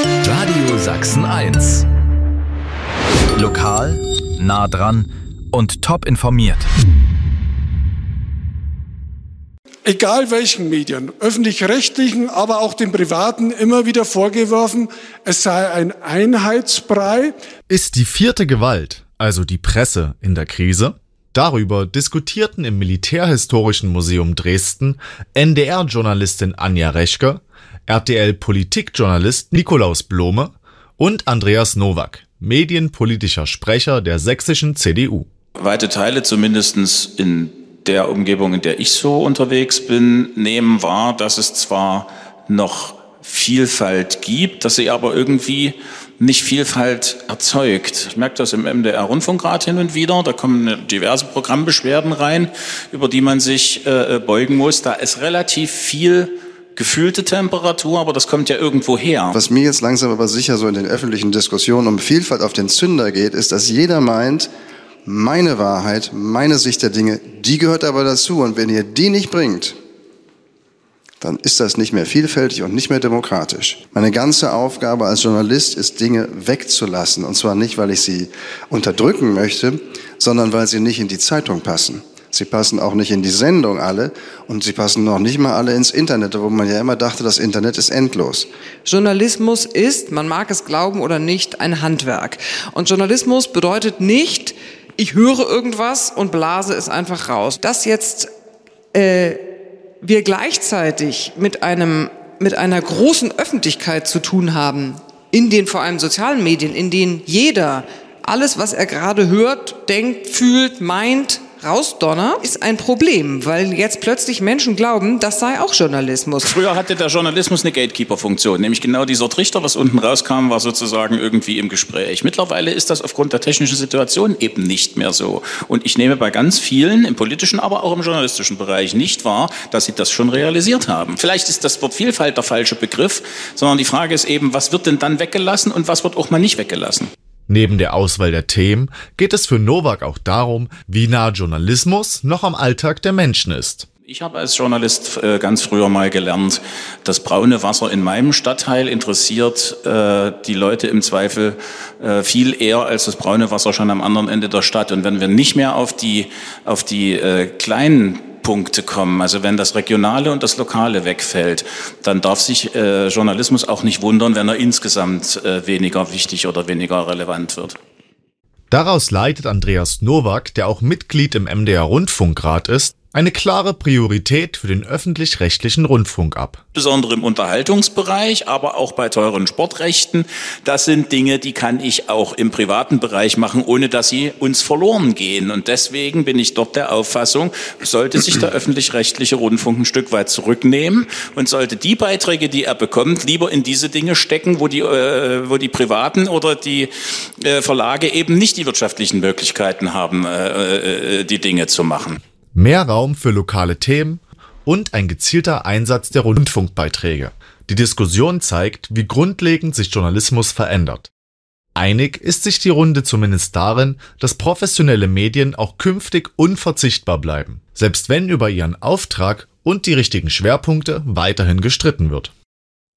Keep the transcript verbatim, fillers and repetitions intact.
Radio Sachsen eins. Lokal, nah dran und top informiert. Egal welchen Medien, öffentlich-rechtlichen, aber auch den privaten, immer wieder vorgeworfen, es sei ein Einheitsbrei. Ist die vierte Gewalt, also die Presse, in der Krise? Darüber diskutierten im Militärhistorischen Museum Dresden N D R-Journalistin Anja Rechke, R T L-Politikjournalist Nikolaus Blome und Andreas Nowak, medienpolitischer Sprecher der sächsischen C D U. Weite Teile, zumindest in der Umgebung, in der ich so unterwegs bin, nehmen wahr, dass es zwar noch Vielfalt gibt, dass sie aber irgendwie nicht Vielfalt erzeugt. Ich merke das im M D R-Rundfunkrat hin und wieder. Da kommen diverse Programmbeschwerden rein, über die man sich äh, beugen muss. Da ist relativ viel gefühlte Temperatur, aber das kommt ja irgendwo her. Was mir jetzt langsam aber sicher so in den öffentlichen Diskussionen um Vielfalt auf den Zünder geht, ist, dass jeder meint, meine Wahrheit, meine Sicht der Dinge, die gehört aber dazu. Und wenn ihr die nicht bringt, dann ist das nicht mehr vielfältig und nicht mehr demokratisch. Meine ganze Aufgabe als Journalist ist, Dinge wegzulassen. Und zwar nicht, weil ich sie unterdrücken möchte, sondern weil sie nicht in die Zeitung passen. Sie passen auch nicht in die Sendung alle und sie passen noch nicht mal alle ins Internet, wo man ja immer dachte, das Internet ist endlos. Journalismus ist, man mag es glauben oder nicht, ein Handwerk. Und Journalismus bedeutet nicht, ich höre irgendwas und blase es einfach raus. Dass jetzt äh, wir gleichzeitig mit einem mit einer großen Öffentlichkeit zu tun haben, in den vor allem sozialen Medien, in denen jeder alles, was er gerade hört, denkt, fühlt, meint, rausdonnert, ist ein Problem, weil jetzt plötzlich Menschen glauben, das sei auch Journalismus. Früher hatte der Journalismus eine Gatekeeper-Funktion, nämlich genau dieser Trichter, was unten rauskam, war sozusagen irgendwie im Gespräch. Mittlerweile ist das aufgrund der technischen Situation eben nicht mehr so. Und ich nehme bei ganz vielen, im politischen, aber auch im journalistischen Bereich, nicht wahr, dass sie das schon realisiert haben. Vielleicht ist das Wort Vielfalt der falsche Begriff, sondern die Frage ist eben, was wird denn dann weggelassen und was wird auch mal nicht weggelassen? Neben der Auswahl der Themen geht es für Nowak auch darum, wie nah Journalismus noch am Alltag der Menschen ist. Ich habe als Journalist äh, ganz früher mal gelernt, das braune Wasser in meinem Stadtteil interessiert äh, die Leute im Zweifel äh, viel eher als das braune Wasser schon am anderen Ende der Stadt. Und wenn wir nicht mehr auf die, auf die äh, kleinen Punkte kommen, also wenn das Regionale und das Lokale wegfällt, dann darf sich äh, Journalismus auch nicht wundern, wenn er insgesamt äh, weniger wichtig oder weniger relevant wird. Daraus leitet Andreas Nowak, der auch Mitglied im M D R-Rundfunkrat ist, eine klare Priorität für den öffentlich-rechtlichen Rundfunk ab. Besonders im Unterhaltungsbereich, aber auch bei teuren Sportrechten. Das sind Dinge, die kann ich auch im privaten Bereich machen, ohne dass sie uns verloren gehen. Und deswegen bin ich dort der Auffassung, sollte sich der öffentlich-rechtliche Rundfunk ein Stück weit zurücknehmen und sollte die Beiträge, die er bekommt, lieber in diese Dinge stecken, wo die, äh, wo die Privaten oder die äh, Verlage eben nicht die wirtschaftlichen Möglichkeiten haben, äh, äh, die Dinge zu machen. Mehr Raum für lokale Themen und ein gezielter Einsatz der Rundfunkbeiträge. Die Diskussion zeigt, wie grundlegend sich Journalismus verändert. Einig ist sich die Runde zumindest darin, dass professionelle Medien auch künftig unverzichtbar bleiben, selbst wenn über ihren Auftrag und die richtigen Schwerpunkte weiterhin gestritten wird.